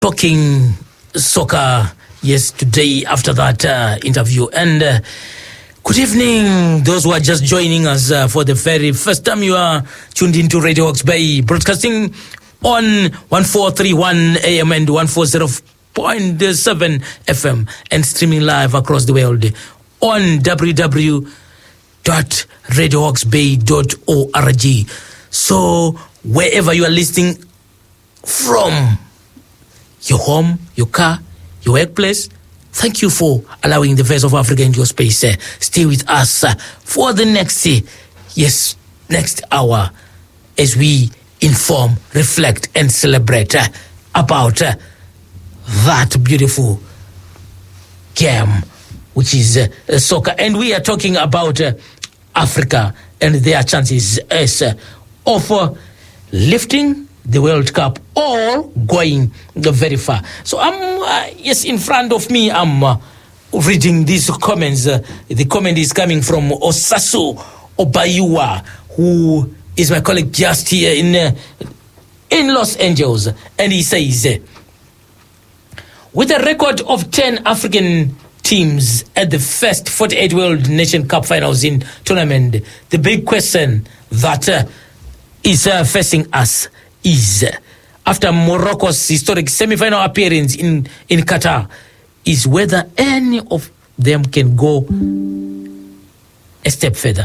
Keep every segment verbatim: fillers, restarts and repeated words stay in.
talking soccer, yes, today after that uh, interview. And uh, good evening, those who are just joining us uh, for the very first time. You are tuned into Radio Hawke's Bay, broadcasting on one four three one A M and one forty point seven F M, and streaming live across the world on w w w dot radio hawks bay dot org. So wherever you are listening from, your home, your car, your workplace, thank you for allowing the Voice of Africa into your space. Uh, stay with us uh, for the next, uh, yes, next hour as we inform, reflect, and celebrate uh, about uh, that beautiful game, which is uh, uh, soccer. And we are talking about uh, Africa and their chances as uh, of uh, lifting the World Cup or going uh, very far. So I'm, uh, yes, in front of me, I'm uh, reading these comments. Uh, the comment is coming from Osasu Obayua, who is my colleague just here in, uh, in Los Angeles. And he says, uh, with a record of ten African teams at the first forty-eight World Nation Cup finals in tournament, the big question that uh, is uh, facing us is, uh, after Morocco's historic semi-final appearance in, in Qatar, is whether any of them can go a step further.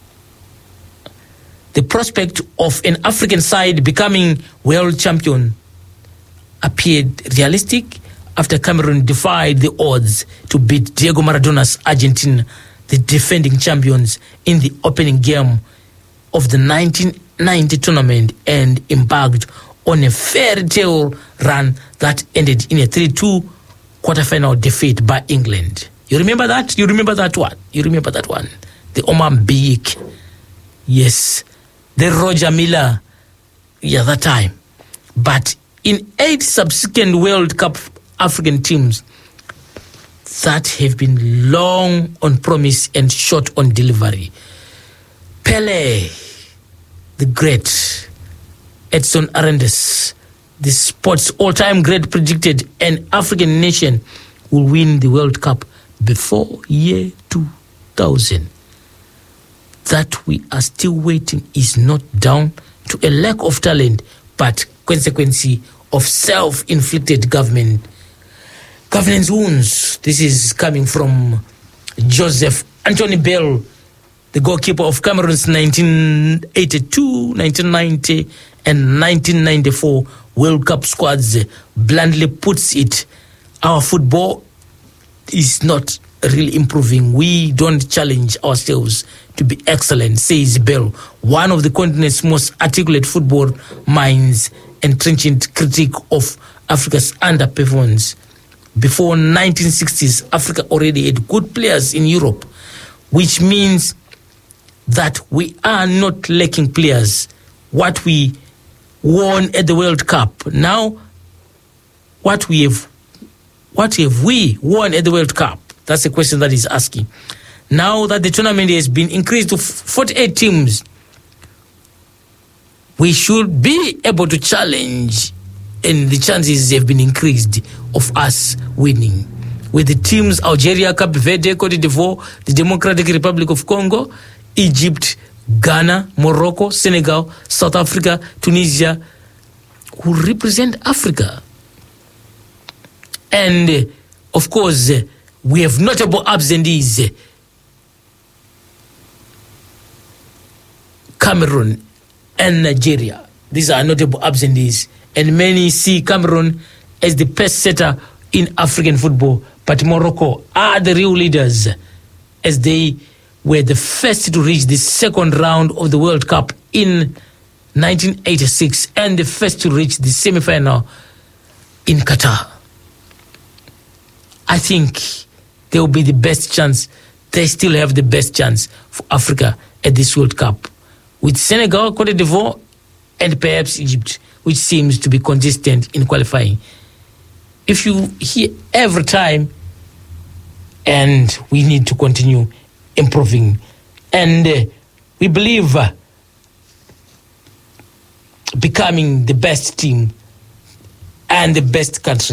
The prospect of an African side becoming world champion appeared realistic after Cameroon defied the odds to beat Diego Maradona's Argentina, the defending champions, in the opening game of the nineteen ninety tournament, and embarked on a fairy tale run that ended in a three two quarterfinal defeat by England. You remember that? You remember that one? You remember that one? The Omar Mbik. Yes. The Roger Miller. Yeah, that time. But in eight subsequent World Cup African teams that have been long on promise and short on delivery. Pele, the great, Edson Arantes, the sport's all-time great, predicted an African nation will win the World Cup before year two thousand. That we are still waiting is not down to a lack of talent, but consequence of self-inflicted government governance wounds. This is coming from Joseph Anthony Bell, the goalkeeper of Cameroon's nineteen eighty-two, nineteen ninety, and nineteen ninety-four World Cup squads. Bluntly puts it, our football is not really improving. We don't challenge ourselves to be excellent, says Bell, one of the continent's most articulate football minds and trenchant critic of Africa's underperformance. Before nineteen sixties, Africa already had good players in Europe, which means that we are not lacking players. What we won at the World Cup, now what we have, what have we won at the World Cup? That's the question that he's asking. Now that the tournament has been increased to forty-eight teams, we should be able to challenge, and the chances have been increased of us winning. With the teams Algeria, Cape Verde, Cote d'Ivoire, the Democratic Republic of Congo, Egypt, Ghana, Morocco, Senegal, South Africa, Tunisia, who represent Africa. And, uh, of course, uh, we have notable absentees. Uh, Cameroon and Nigeria. These are notable absentees. And many see Cameroon as the best setter in African football. But Morocco are the real leaders, as they were the first to reach the second round of the World Cup in nineteen eighty-six and the first to reach the semi-final in Qatar. I think they will be the best chance. They still have the best chance for Africa at this World Cup, with Senegal, Cote d'Ivoire, and perhaps Egypt, which seems to be consistent in qualifying. If you hear every time, and we need to continue improving. And uh, we believe uh, becoming the best team and the best country